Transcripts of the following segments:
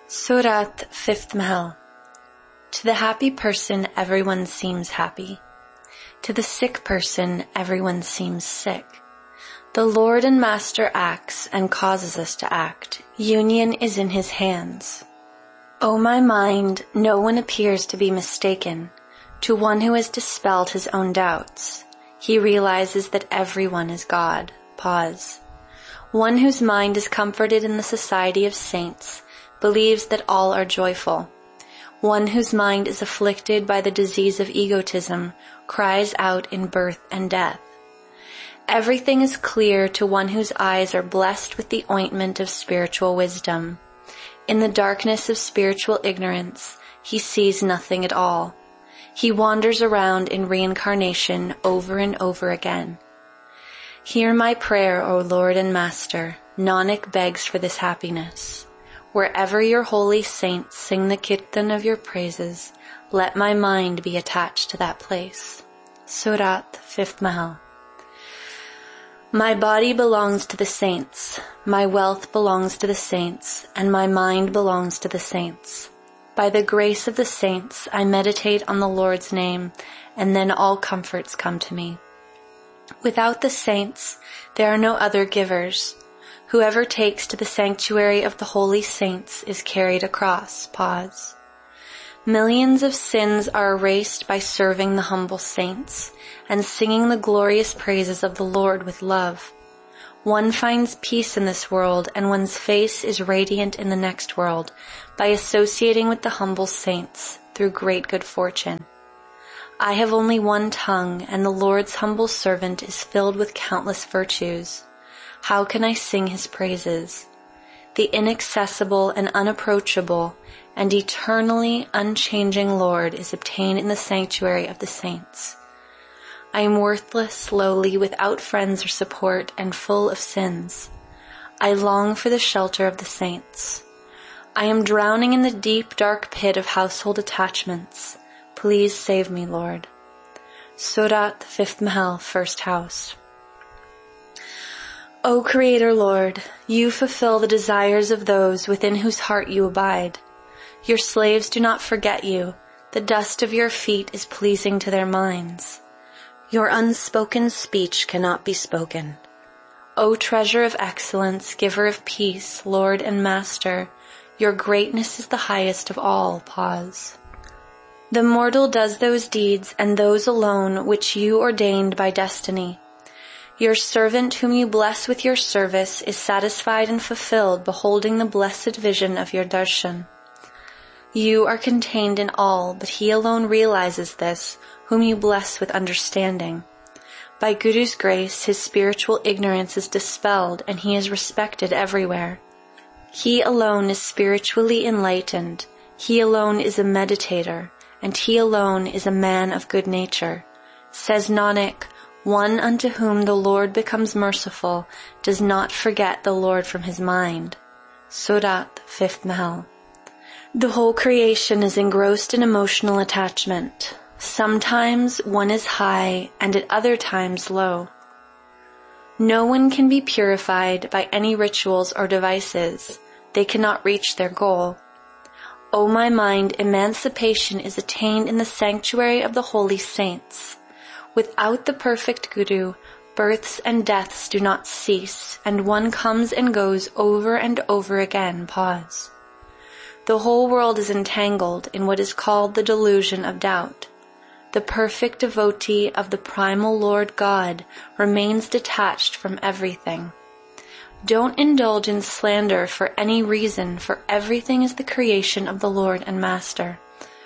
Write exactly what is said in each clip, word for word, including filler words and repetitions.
Surat, fifth Mahal. To the happy person, everyone seems happy. To the sick person, everyone seems sick. The Lord and Master acts and causes us to act. Union is in his hands. O my mind, no one appears to be mistaken. To one who has dispelled his own doubts, he realizes that everyone is God. Pause. One whose mind is comforted in the society of saints believes that all are joyful. One whose mind is afflicted by the disease of egotism cries out in birth and death. Everything is clear to one whose eyes are blessed with the ointment of spiritual wisdom. In the darkness of spiritual ignorance, he sees nothing at all. He wanders around in reincarnation over and over again. Hear my prayer, O Lord and Master. Nanak begs for this happiness. Wherever your holy saints sing the kirtan of your praises, let my mind be attached to that place. Surat, fifth Mahal. My body belongs to the saints, my wealth belongs to the saints, and my mind belongs to the saints. By the grace of the saints, I meditate on the Lord's name, and then all comforts come to me. Without the saints, there are no other givers. Whoever takes to the sanctuary of the holy saints is carried across. Pause. Millions of sins are erased by serving the humble saints and singing the glorious praises of the Lord with love. One finds peace in this world, and one's face is radiant in the next world by associating with the humble saints through great good fortune. I have only one tongue, and the Lord's humble servant is filled with countless virtues. How can I sing his praises? The inaccessible and unapproachable and eternally unchanging Lord is obtained in the sanctuary of the saints. I am worthless, lowly, without friends or support, and full of sins. I long for the shelter of the saints. I am drowning in the deep, dark pit of household attachments. Please save me, Lord. Surat, fifth Mahal, first house. O Creator Lord, you fulfill the desires of those within whose heart you abide. Your slaves do not forget you. The dust of your feet is pleasing to their minds. Your unspoken speech cannot be spoken. O treasure of excellence, giver of peace, Lord and Master, your greatness is the highest of all. Pause. The mortal does those deeds and those alone which you ordained by destiny. Your servant whom you bless with your service is satisfied and fulfilled beholding the blessed vision of your darshan. You are contained in all, but he alone realizes this, whom you bless with understanding. By Guru's grace, his spiritual ignorance is dispelled and he is respected everywhere. He alone is spiritually enlightened. He alone is a meditator, and he alone is a man of good nature. Says Nanak, one unto whom the Lord becomes merciful does not forget the Lord from his mind. Surat, fifth Mahal. The whole creation is engrossed in emotional attachment. Sometimes one is high and at other times low. No one can be purified by any rituals or devices. They cannot reach their goal. O my mind, emancipation is attained in the sanctuary of the holy saints. Without the perfect Guru, births and deaths do not cease, and one comes and goes over and over again. Pause. The whole world is entangled in what is called the delusion of doubt. The perfect devotee of the primal Lord God remains detached from everything. Don't indulge in slander for any reason, for everything is the creation of the Lord and Master.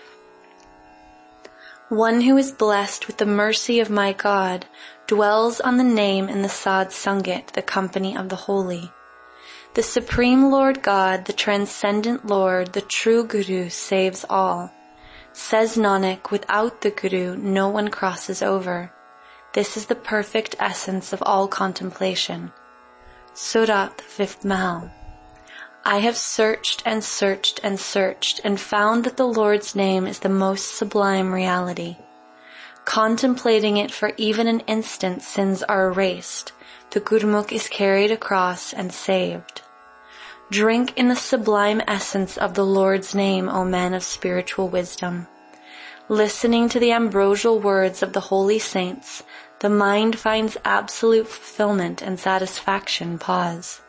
One who is blessed with the mercy of my God dwells on the name in the Sad Sangat, the company of the holy. The Supreme Lord God, the Transcendent Lord, the true Guru saves all. Says Nanak, without the Guru, no one crosses over. This is the perfect essence of all contemplation. Surat, fifth Mahal. I have searched and searched and searched and found that the Lord's name is the most sublime reality. Contemplating it for even an instant, sins are erased. The Gurmukh is carried across and saved. Drink in the sublime essence of the Lord's name, O men of spiritual wisdom. Listening to the ambrosial words of the holy saints, the mind finds absolute fulfillment and satisfaction. Pause.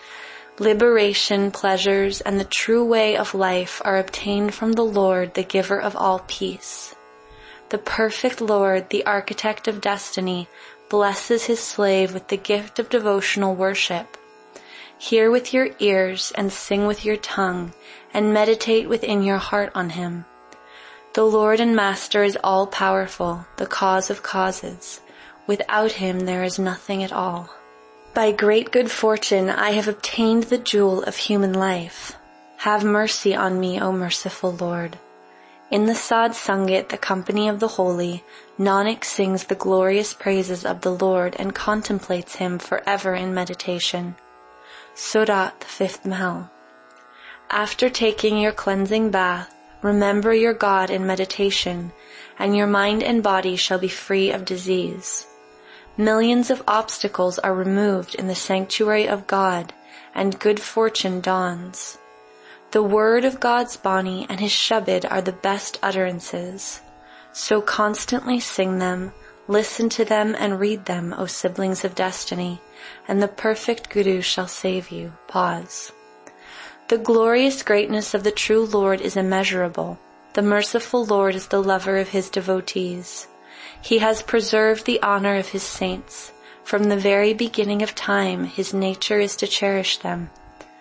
Liberation, pleasures, and the true way of life are obtained from the Lord, the giver of all peace. The perfect Lord, the architect of destiny, blesses his slave with the gift of devotional worship. Hear with your ears and sing with your tongue, and meditate within your heart on him. The Lord and Master is all-powerful, the cause of causes. Without him there is nothing at all. By great good fortune I have obtained the jewel of human life. Have mercy on me, O merciful Lord. In the Sad Sangat, the company of the holy, Nanak sings the glorious praises of the Lord and contemplates him forever in meditation. Surat, the fifth Mahal. After taking your cleansing bath, remember your God in meditation, and your mind and body shall be free of disease. Millions of obstacles are removed in the sanctuary of God, and good fortune dawns. The word of God's Bani and his Shabad are the best utterances. So constantly sing them, listen to them and read them, O siblings of destiny, and the perfect Guru shall save you. Pause. The glorious greatness of the true Lord is immeasurable. The merciful Lord is the lover of his devotees. He has preserved the honor of his saints. From the very beginning of time, his nature is to cherish them.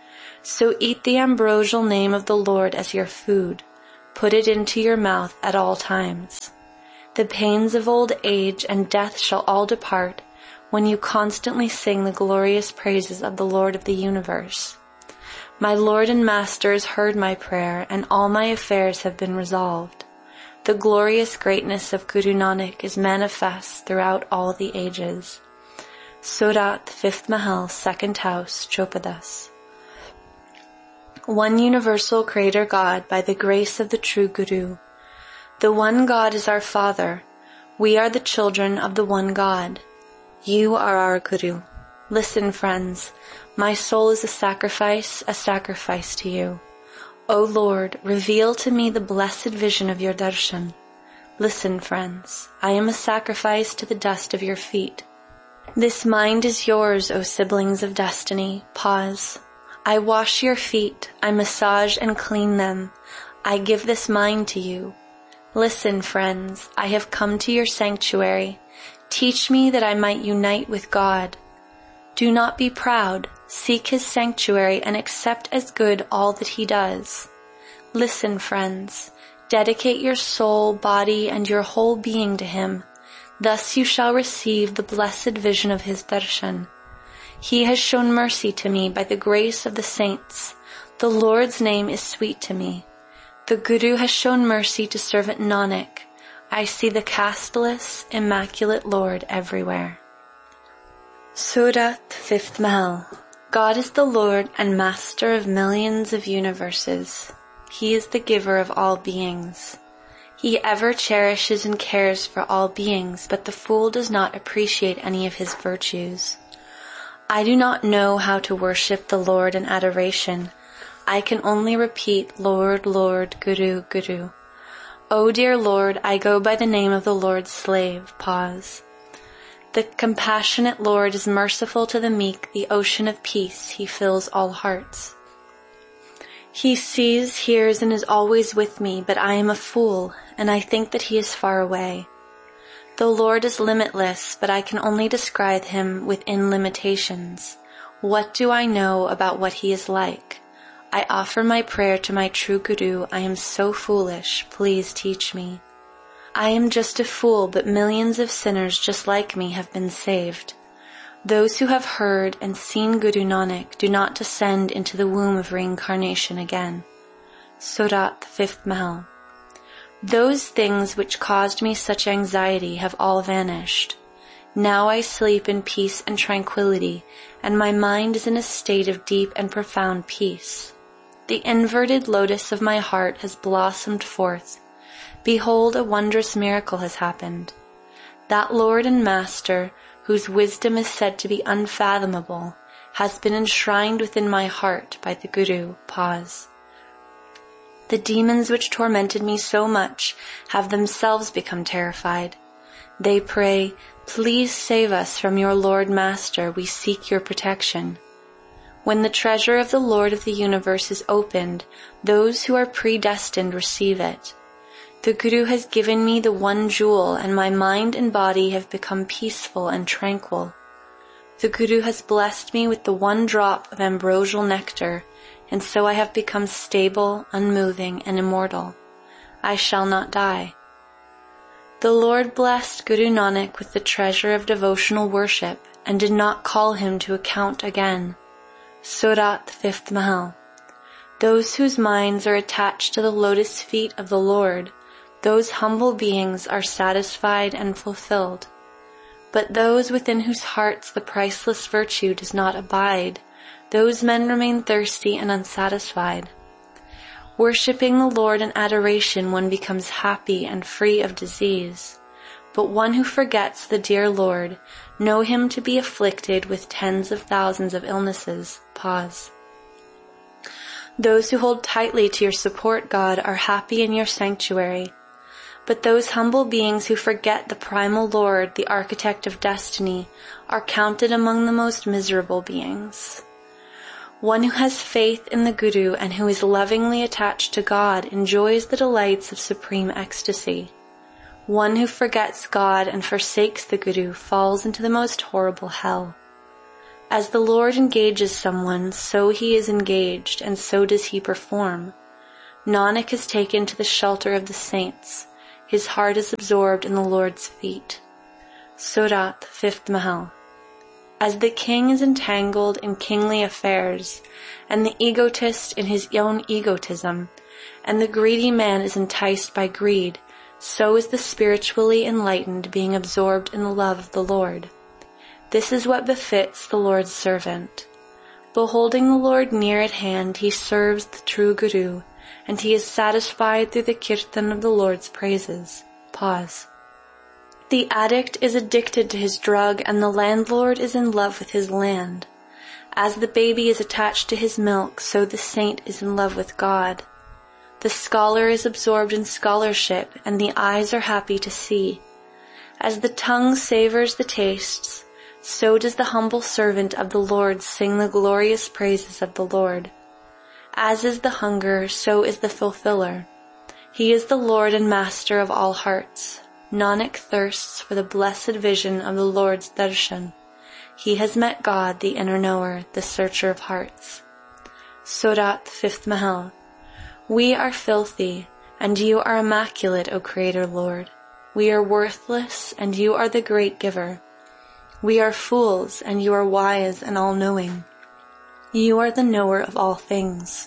So eat the ambrosial name of the Lord as your food. Put it into your mouth at all times. The pains of old age and death shall all depart when you constantly sing the glorious praises of the Lord of the universe. My Lord and Master has heard my prayer, and all my affairs have been resolved. The glorious greatness of Guru Nanak is manifest throughout all the ages. Surat, fifth Mahal, second house, Chopadas. One universal Creator God, by the grace of the true Guru. The one God is our Father. We are the children of the one God. You are our Guru. Listen, friends. My soul is a sacrifice, a sacrifice to you. O Lord, reveal to me the blessed vision of your darshan. Listen, friends. I am a sacrifice to the dust of your feet. This mind is yours, O siblings of destiny. Pause. I wash your feet. I massage and clean them. I give this mind to you. Listen, friends. I have come to your sanctuary. Teach me that I might unite with God. Do not be proud. Seek his sanctuary and accept as good all that he does. Listen, friends. Dedicate your soul, body, and your whole being to him. Thus you shall receive the blessed vision of his darshan. He has shown mercy to me by the grace of the saints. The Lord's name is sweet to me. The Guru has shown mercy to servant Nanak. I see the casteless, immaculate Lord everywhere. Surat, fifth Mahal. God is the Lord and Master of millions of universes. He is the giver of all beings. He ever cherishes and cares for all beings, but the fool does not appreciate any of his virtues. I do not know how to worship the Lord in adoration. I can only repeat, Lord, Lord, Guru, Guru. O dear Lord, I go by the name of the Lord's slave. Pause. The compassionate Lord is merciful to the meek, the ocean of peace, he fills all hearts. He sees, hears, and is always with me, but I am a fool, and I think that he is far away. The Lord is limitless, but I can only describe him within limitations. What do I know about what he is like? I offer my prayer to my true Guru. I am so foolish. Please teach me. I am just a fool, but millions of sinners just like me have been saved. Those who have heard and seen Guru Nanak do not descend into the womb of reincarnation again. Surat, fifth Mahal. Those things which caused me such anxiety have all vanished. Now I sleep in peace and tranquility, and my mind is in a state of deep and profound peace. The inverted lotus of my heart has blossomed forth. Behold, a wondrous miracle has happened. That Lord and Master, whose wisdom is said to be unfathomable, has been enshrined within my heart by the Guru. Pause. The demons which tormented me so much have themselves become terrified. They pray, "Please save us from your Lord Master, we seek your protection." When the treasure of the Lord of the universe is opened, those who are predestined receive it. The Guru has given me the one jewel, and my mind and body have become peaceful and tranquil. The Guru has blessed me with the one drop of ambrosial nectar, and so I have become stable, unmoving, and immortal. I shall not die. The Lord blessed Guru Nanak with the treasure of devotional worship, and did not call him to account again. Surat, fifth Mahal. Those whose minds are attached to the lotus feet of the Lord, those humble beings are satisfied and fulfilled. But those within whose hearts the priceless virtue does not abide, those men remain thirsty and unsatisfied. Worshipping the Lord in adoration, one becomes happy and free of disease. But one who forgets the dear Lord, know him to be afflicted with tens of thousands of illnesses. Pause. Those who hold tightly to your support, God, are happy in your sanctuary. But those humble beings who forget the primal Lord, the architect of destiny, are counted among the most miserable beings. One who has faith in the Guru and who is lovingly attached to God enjoys the delights of supreme ecstasy. One who forgets God and forsakes the Guru falls into the most horrible hell. As the Lord engages someone, so he is engaged, and so does he perform. Nanak is taken to the shelter of the saints. His heart is absorbed in the Lord's feet. Surat, fifth Mahal. As the king is entangled in kingly affairs, and the egotist in his own egotism, and the greedy man is enticed by greed, so is the spiritually enlightened being absorbed in the love of the Lord. This is what befits the Lord's servant. Beholding the Lord near at hand, he serves the true Guru, and he is satisfied through the kirtan of the Lord's praises. Pause. The addict is addicted to his drug, and the landlord is in love with his land. As the baby is attached to his milk, so the saint is in love with God. The scholar is absorbed in scholarship, and the eyes are happy to see. As the tongue savors the tastes, so does the humble servant of the Lord sing the glorious praises of the Lord. As is the hunger, so is the fulfiller. He is the Lord and Master of all hearts. Nanak thirsts for the blessed vision of the Lord's darshan. He has met God, the inner knower, the searcher of hearts. Surat, fifth Mahal. We are filthy, and you are immaculate, O Creator Lord. We are worthless, and you are the great giver. We are fools, and you are wise and all-knowing. You are the knower of all things.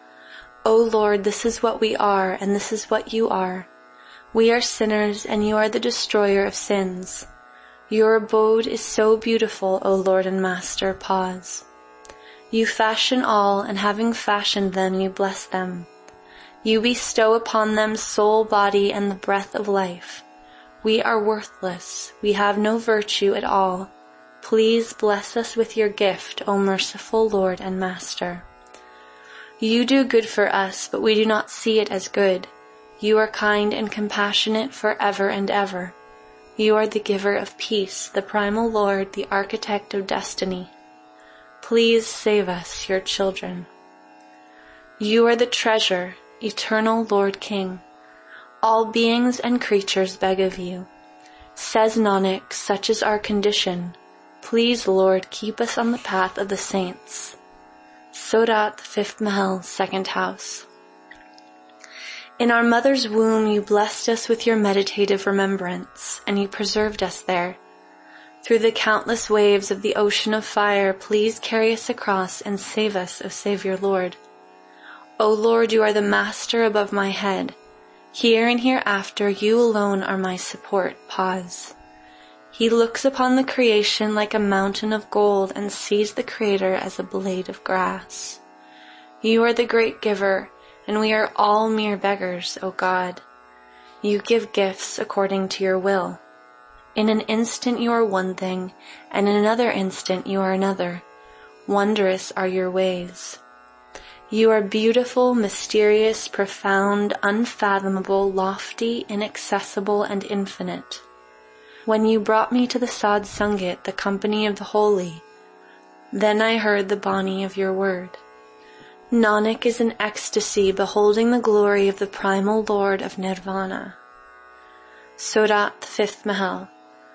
O Lord, this is what we are, and this is what you are. We are sinners, and you are the destroyer of sins. Your abode is so beautiful, O Lord and Master. Pause. You fashion all, and having fashioned them, you bless them. You bestow upon them soul, body, and the breath of life. We are worthless. We have no virtue at all. Please bless us with your gift, O merciful Lord and Master. You do good for us, but we do not see it as good. You are kind and compassionate forever and ever. You are the giver of peace, the primal Lord, the architect of destiny. Please save us, your children. You are the treasure, eternal Lord King. All beings and creatures beg of you. Says Nanak, such is our condition. Please, Lord, keep us on the path of the saints. Surat, fifth Mahal, second house. In our mother's womb you blessed us with your meditative remembrance, and you preserved us there. Through the countless waves of the ocean of fire, please carry us across and save us, O Savior Lord. O Lord, you are the Master above my head. Here and hereafter you alone are my support. Pause. He looks upon the creation like a mountain of gold and sees the Creator as a blade of grass. You are the great giver, and we are all mere beggars, O God. You give gifts according to your will. In an instant you are one thing, and in another instant you are another. Wondrous are your ways. You are beautiful, mysterious, profound, unfathomable, lofty, inaccessible, and infinite. When you brought me to the Sad Sangat, the company of the holy, then I heard the Bani of your word. Nanak is in ecstasy, beholding the glory of the primal Lord of Nirvana. Surat, fifth Mahal.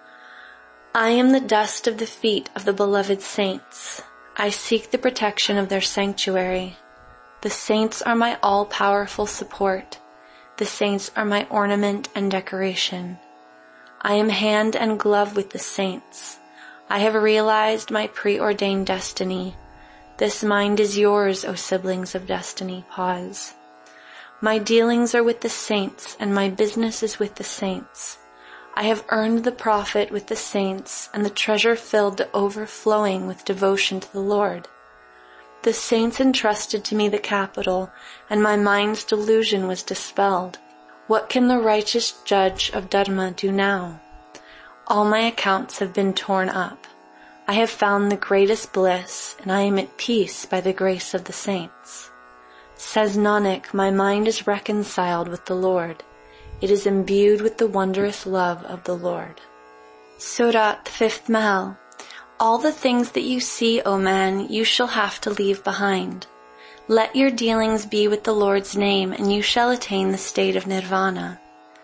I am the dust of the feet of the beloved saints. I seek the protection of their sanctuary. The saints are my all-powerful support. The saints are my ornament and decoration. I am hand and glove with the saints. I have realized my preordained destiny. This mind is yours, O siblings of destiny. Pause. My dealings are with the saints, and my business is with the saints. I have earned the profit with the saints, and the treasure filled to overflowing with devotion to the Lord. The saints entrusted to me the capital, and my mind's delusion was dispelled. What can the righteous judge of Dharma do now? All my accounts have been torn up. I have found the greatest bliss, and I am at peace by the grace of the saints. Says Nanak, my mind is reconciled with the Lord. It is imbued with the wondrous love of the Lord. Surat, fifth Mahal. All the things that you see, O man, you shall have to leave behind. Let your dealings be with the Lord's name, and you shall attain the state of nirvana.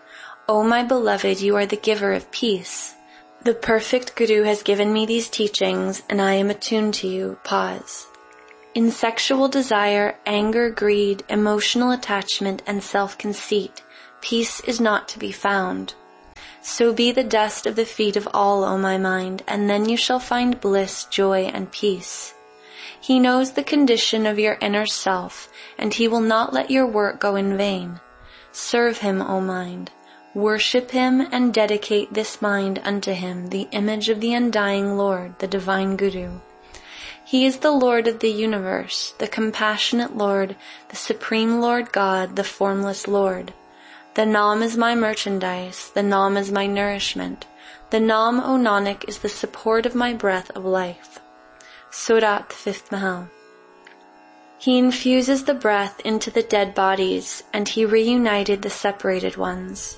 O my beloved, you are the giver of peace. The perfect Guru has given me these teachings, and I am attuned to you. Pause. In sexual desire, anger, greed, emotional attachment, and self-conceit, peace is not to be found. So be the dust of the feet of all, O my mind, and then you shall find bliss, joy, and peace. He knows the condition of your inner self, and he will not let your work go in vain. Serve him, O mind. Worship him and dedicate this mind unto him, the image of the undying Lord, the divine Guru. He is the Lord of the universe, the compassionate Lord, the supreme Lord God, the formless Lord. The Nam is my merchandise, the Nam is my nourishment. The Nam, O Nanak, is the support of my breath of life. Surat, fifth Mahal. He infuses the breath into the dead bodies, and he reunited the separated ones.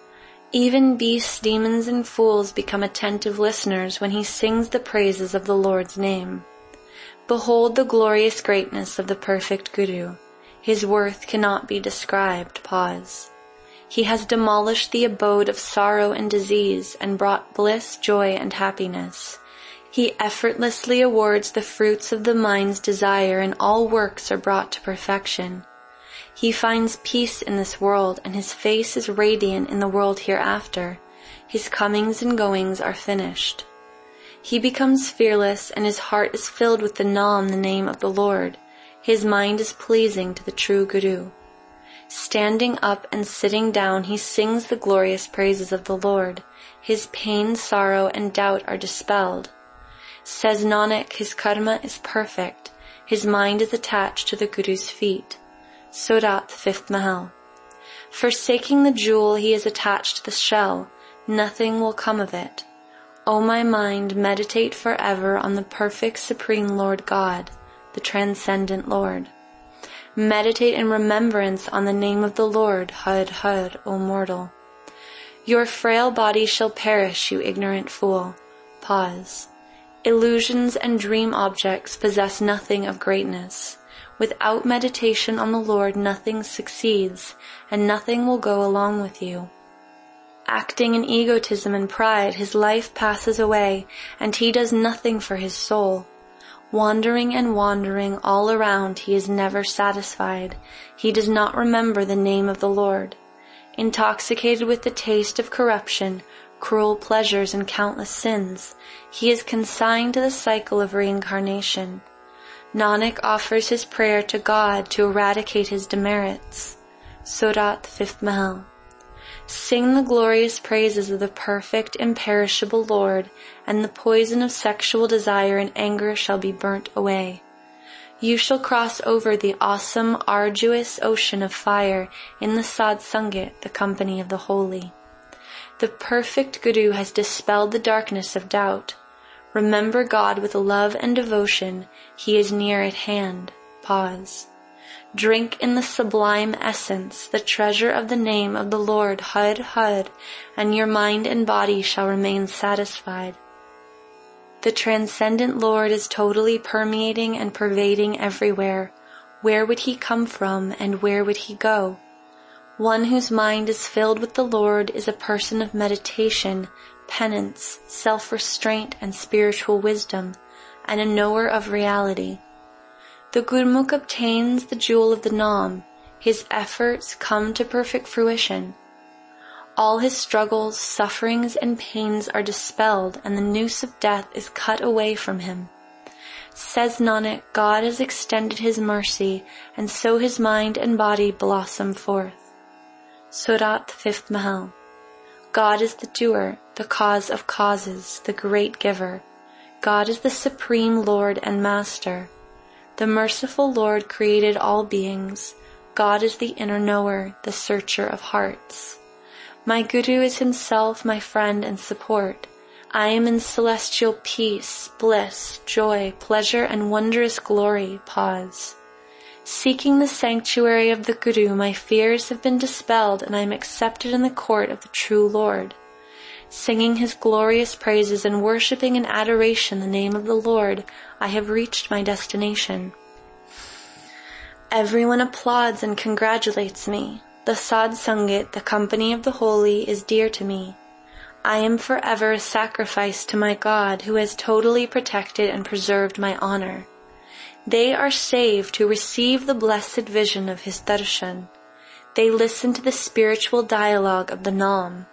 Even beasts, demons, and fools become attentive listeners when he sings the praises of the Lord's name. Behold the glorious greatness of the perfect Guru. His worth cannot be described. Pause. He has demolished the abode of sorrow and disease and brought bliss, joy, and happiness. He effortlessly awards the fruits of the mind's desire, and all works are brought to perfection. He finds peace in this world, and his face is radiant in the world hereafter. His comings and goings are finished. He becomes fearless, and his heart is filled with the Nam, the name of the Lord. His mind is pleasing to the true Guru. Standing up and sitting down, he sings the glorious praises of the Lord. His pain, sorrow, and doubt are dispelled. Says Nanak, his karma is perfect. His mind is attached to the Guru's feet. Surat, fifth Mahal. Forsaking the jewel, he is attached to the shell. Nothing will come of it. O my mind, meditate forever on the perfect Supreme Lord God, the Transcendent Lord. Meditate in remembrance on the name of the Lord, Har Har, O mortal. Your frail body shall perish, you ignorant fool. Pause. Illusions and dream objects possess nothing of greatness. Without meditation on the Lord, nothing succeeds, and nothing will go along with you. Acting in egotism and pride, his life passes away, and he does nothing for his soul. Wandering and wandering all around, he is never satisfied. He does not remember the name of the Lord. Intoxicated with the taste of corruption, cruel pleasures, and countless sins, he is consigned to the cycle of reincarnation. Nanak offers his prayer to God to eradicate his demerits. Surat, fifth Mahal. Sing the glorious praises of the perfect, imperishable Lord, and the poison of sexual desire and anger shall be burnt away. You shall cross over the awesome, arduous ocean of fire in the Sad Sangat, the company of the holy. The perfect Guru has dispelled the darkness of doubt. Remember God with love and devotion. He is near at hand. Pause. Drink in the sublime essence, the treasure of the name of the Lord, Hud, Hud, and your mind and body shall remain satisfied. The transcendent Lord is totally permeating and pervading everywhere. Where would he come from and where would he go? One whose mind is filled with the Lord is a person of meditation, penance, self-restraint, and spiritual wisdom, and a knower of reality. The Gurmukh obtains the jewel of the Nam. His efforts come to perfect fruition. All his struggles, sufferings, and pains are dispelled, and the noose of death is cut away from him. Says Nanak, God has extended his mercy, and so his mind and body blossom forth. Surat, fifth Mahal. God is the doer, the cause of causes, the great giver. God is the supreme Lord and Master. The merciful Lord created all beings. God is the inner knower, the searcher of hearts. My Guru is himself my friend and support. I am in celestial peace, bliss, joy, pleasure, and wondrous glory. Pause. Seeking the sanctuary of the Guru, my fears have been dispelled, and I am accepted in the court of the true Lord. Singing his glorious praises and worshipping in adoration the name of the Lord, I have reached my destination. Everyone applauds and congratulates me. The Sad Sangat, the company of the holy, is dear to me. I am forever a sacrifice to my God, who has totally protected and preserved my honor. They are saved who receive the blessed vision of his darshan. They listen to the spiritual dialogue of the Nam.